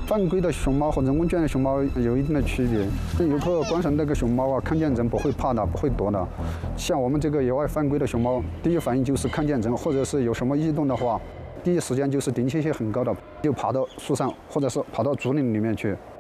犯规的熊猫和人工圈的熊猫有一定的区别。游客观赏那个熊猫啊，看见人不会怕的，不会躲的。像我们这个野外犯规的熊猫，第一反应就是看见人或者是有什么异动的话，第一时间就是警惕性很高的，就爬到树上或者是爬到竹林里面去。